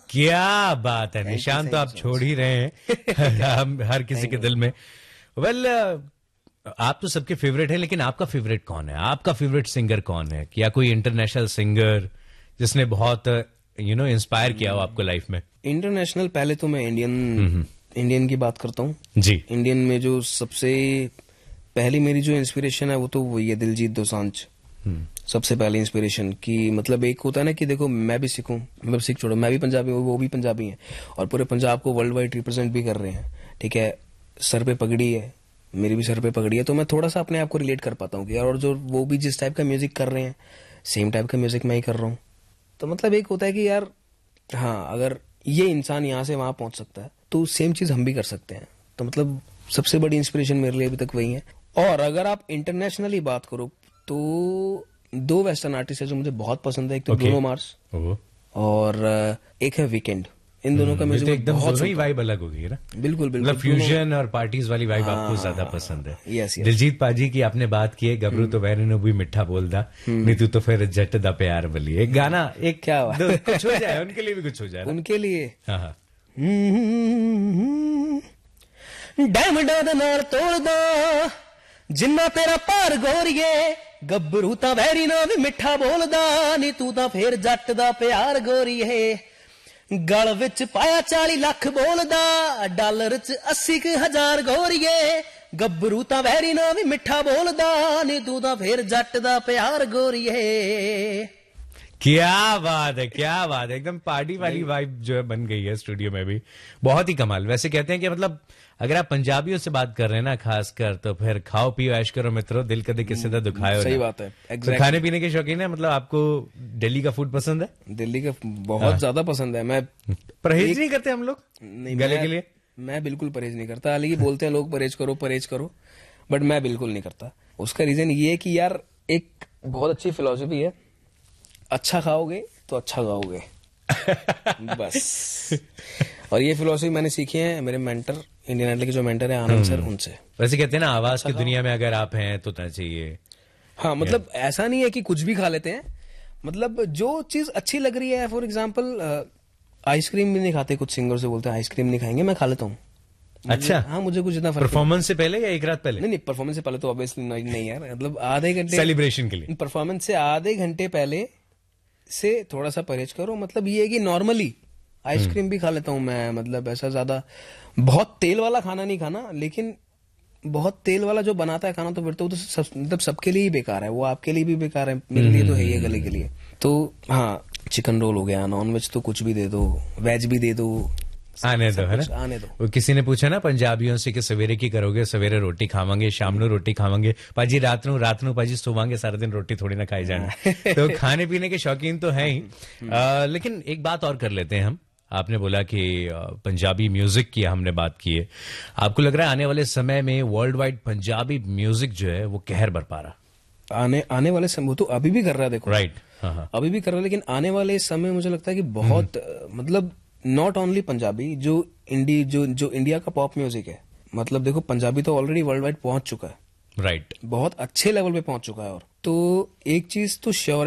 क्या बात है, निशान तो आप छोड़ ही रहे हैं हम हर किसी के दिल में। वेल आप तो सबके फेवरेट हैं, लेकिन आपका फेवरेट कौन है? आपका फेवरेट सिंगर कौन है? या कोई इंटरनेशनल सिंगर जिसने बहुत इंस्पायर किया हो आपको लाइफ में? इंटरनेशनल पहले तो मैं इंडियन की बात करता हूँ जी। इंडियन में जो सबसे पहली मेरी जो इंस्पिरेशन है वो तो वही है दिलजीत दोसांझ। सबसे पहली इंस्पिरेशन की मतलब एक होता है ना कि देखो मैं भी सीखूं, मतलब सीख छोड़ो, मैं भी पंजाबी हूँ, वो भी पंजाबी हैं और पूरे पंजाब को वर्ल्ड वाइड रिप्रेजेंट भी कर रहे हैं। ठीक है, सर पे पगड़ी है, मेरी भी सर पे पगड़ी है, तो मैं थोड़ा सा अपने आप को रिलेट कर पाता हूँ कि यार और जो वो भी जिस टाइप का म्यूजिक कर रहे हैं सेम टाइप का म्यूजिक मैं ही कर रहा हूँ। तो मतलब एक होता है कि यार हाँ, अगर ये इंसान यहाँ से वहां पहुंच सकता है तो सेम चीज हम भी कर सकते हैं। तो मतलब सबसे बड़ी इंस्पिरेशन मेरे लिए अभी तक वही है। और अगर आप इंटरनेशनली बात करो तो दो वेस्टर्न आर्टिस्ट है जो मुझे बहुत पसंद है। एक तो ब्रूनो मार्स और एक है वीकेंड। इन दोनों का म्यूजिक एकदम दोनों ही वाइब अलग होगी ना। बिल्कुल बिल्कुल, मतलब फ्यूजन और पार्टीज वाली वाइब आपको ज्यादा पसंद है। यस। दिलजीत पाजी की आपने बात की है, गबरू तो वैरनो भी मिठा बोलदा, नहीं तू तो फिर जट दा प्यार बली। एक गाना, एक क्या कुछ हो जाए उनके लिए भी, कुछ हो जाए उनके लिए। हाँ डायमंडा दा नाल तोड़दा जिन्ना तेरा भार गोरिए, गबरू तां वैरी ना भी मिठा बोलदा, नी तू तां फिर जट दा प्यार गोरीए। गल विच पाया 40 लाख बोलदा, डॉलर च 80,000 गोरीए, गबरू तां वैरी ना भी मिठा बोलदा, नी तू तां फिर जट दा प्यार गोरीए। क्या बात है, क्या बात है। एकदम पार्टी वाली वाइब जो है बन गई है स्टूडियो में भी। बहुत ही कमाल। वैसे कहते हैं कि मतलब अगर आप पंजाबियों से बात कर रहे हैं ना खासकर, तो फिर खाओ पियो ऐश करो मित्रों, दिल कदे किसी दा दुखायो। सही बात है, exactly। तो खाने पीने के शौकीन है? मतलब आपको दिल्ली का फूड पसंद है? दिल्ली का बहुत ज्यादा पसंद है। मैं परहेज नहीं करते हम लोग गले के लिए? मैं बिल्कुल परहेज नहीं करता। हालांकि बोलते हैं लोग परहेज करो, बट मैं बिल्कुल नहीं करता। उसका रीजन ये है कि यार एक बहुत अच्छी फिलॉसफी है, अच्छा खाओगे तो अच्छा गाओगे बस। और ये फिलॉसफी मैंने सीखी है मेरे मेंटर, इंडियन आइडल के जो मेंटर है आनंद सर, उनसे। वैसे कहते हैं ना आवाज की दुनिया में अगर आप हैं तो चाहिए। हाँ, मतलब ऐसा नहीं है कि कुछ भी खा लेते हैं, मतलब जो चीज अच्छी लग रही है। फॉर एग्जाम्पल आइसक्रीम भी नहीं खाते, कुछ सिंगर से बोलते हैं आइसक्रीम नहीं खाएंगे, मैं खा लेता हूँ। अच्छा। हाँ, मुझे कुछ इतना परफॉर्मेंस से पहले या एक रात पहले? नहीं, परफॉर्मेंस से पहले तो ऑब्वियसली नहीं यार, मतलब आधे घंटे सेलिब्रेशन के लिए। परफॉर्मेंस से आधे घंटे पहले से थोड़ा सा परहेज करो। मतलब ये है कि नॉर्मली आइसक्रीम भी खा लेता हूँ मैं, मतलब ऐसा ज्यादा बहुत तेल वाला खाना नहीं खाना, लेकिन बहुत तेल वाला जो बनाता है खाना तो फिर तो मतलब सबके लिए ही बेकार है, वो आपके लिए भी बेकार है, मेरे लिए तो है ही गले के लिए। तो हाँ, चिकन रोल हो गया, नॉन वेज तो कुछ भी दे दो, वेज भी दे दो, आने दो, है ना? आने दो। किसी ने पूछा ना पंजाबियों से कि सवेरे की करोगे? सवेरे रोटी खावांगे, शाम ਨੂੰ रोटी खावांगे पाजी, रात ਨੂੰ पाजी सोवांगे, सारा दिन रोटी थोड़ी ना खाई जाना। तो खाने पीने के शौकीन तो हैं ही। लेकिन एक बात और कर लेते हैं हम। आपने बोला कि पंजाबी म्यूजिक की हमने बात की है, आपको लग रहा है आने वाले समय में वर्ल्ड वाइड पंजाबी म्यूजिक जो है वो कहर बरपा रहा? आने वाले समय तो अभी भी कर रहा है, देखो राइट, अभी भी कर रहा है, लेकिन आने वाले समय मुझे लगता है कि बहुत मतलब नॉट ओनली पंजाबी, जो इंडिया का पॉप म्यूजिक है, मतलब देखो पंजाबी तो ऑलरेडी वर्ल्ड वाइड पहुंच चुका है, राइट, बहुत अच्छे लेवल पे पहुंच चुका है। और तो एक चीज तो श्योर